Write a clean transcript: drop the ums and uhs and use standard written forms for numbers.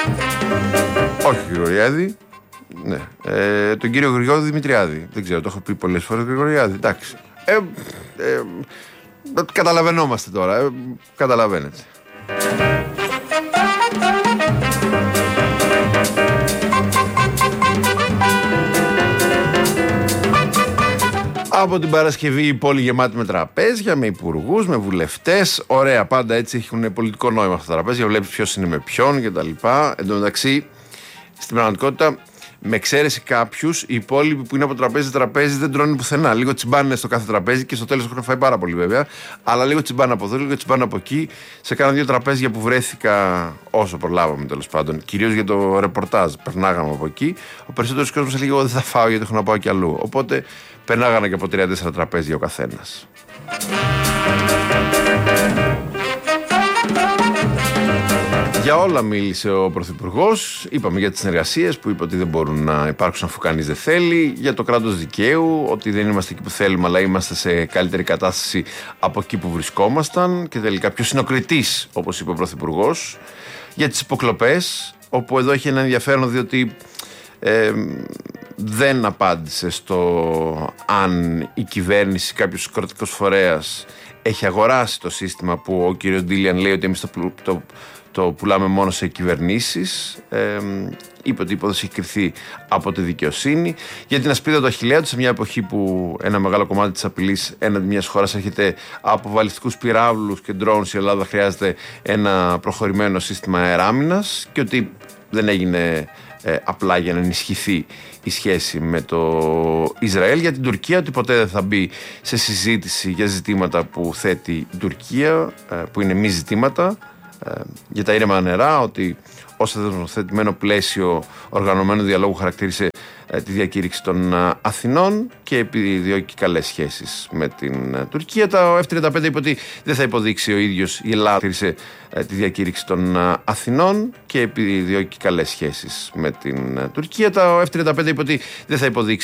Όχι Γρηγοριάδη. Ναι. Τον κύριο Γρηγόρη Δημητριάδη. Δεν ξέρω, το έχω πει πολλές φορές Γρηγοριάδη. Εντάξει. Καταλαβαίνόμαστε τώρα. Καταλαβαίνετε. Από την Παρασκευή η πόλη γεμάτη με τραπέζια, με υπουργούς, με βουλευτές. Ωραία, πάντα έτσι έχουν πολιτικό νόημα αυτά τα τραπέζια. Βλέπεις ποιος είναι με ποιον κτλ. Εν τω μεταξύ, στην πραγματικότητα, με εξαίρεση κάποιους, οι υπόλοιποι που είναι από τραπέζι τραπέζι δεν τρώνε πουθενά. Λίγο τσιμπάνε στο κάθε τραπέζι και στο τέλος έχουν φάει πάρα πολύ βέβαια. Αλλά λίγο τσιμπάνε από εδώ, λίγο τσιμπάνε από εκεί. Σε κάνα δύο τραπέζια που βρέθηκα όσο προλάβαμε τέλος πάντων. Κυρίως για το ρεπορτάζ. Περνάγαμε από εκεί. Ο περισσότερος κόσμος έλεγε: εγώ δεν θα φάω γιατί έχω να πάω κι αλλού. Οπότε περνάγανε και από 3-4 τραπέζια ο καθένας. Για όλα μίλησε ο Πρωθυπουργός. Είπαμε για τις συνεργασίες που είπε ότι δεν μπορούν να υπάρξουν αφού κανείς δεν θέλει. Για το κράτος δικαίου, ότι δεν είμαστε εκεί που θέλουμε, αλλά είμαστε σε καλύτερη κατάσταση από εκεί που βρισκόμασταν. Και τελικά ποιος είναι ο κριτής, όπως είπε ο Πρωθυπουργός. Για τις υποκλοπές, όπου εδώ έχει ένα ενδιαφέρον διότι δεν απάντησε στο αν η κυβέρνηση, κάποιος κρατικός φορέας έχει αγοράσει το σύστημα που ο κ. Ντίλιαν λέει ότι εμείς το πουλάμε μόνο σε κυβερνήσεις. Είπε ότι η υπόθεση έχει κριθεί από τη δικαιοσύνη. Για την ασπίδα του Αχιλλέα του, σε μια εποχή που ένα μεγάλο κομμάτι της απειλής έναντι μιας χώρας έρχεται από βαλιστικούς πυράβλους και drones, η Ελλάδα χρειάζεται ένα προχωρημένο σύστημα αεράμινας και ότι δεν έγινε απλά για να ενισχυθεί η σχέση με το Ισραήλ. Για την Τουρκία, ότι ποτέ δεν θα μπει σε συζήτηση για ζητήματα που θέτει η Τουρκία, που είναι μη ζητήματα. Για τα ήρεμα νερά, ότι ως θεσμοθετημένο πλαίσιο οργανωμένου διαλόγου χαρακτήρισε τη διακήρυξη των Αθηνών και επιδιώκει καλές σχέσεις με την Τουρκία. Το F-35 είπε ότι δεν θα υποδείξει ο ίδιος η Ελλάδα, χαρακτήρισε τη διακήρυξη των Αθηνών και επιδιώκει καλές σχέσεις με την Τουρκία. Το F-35 είπε ότι δεν θα υποδείξει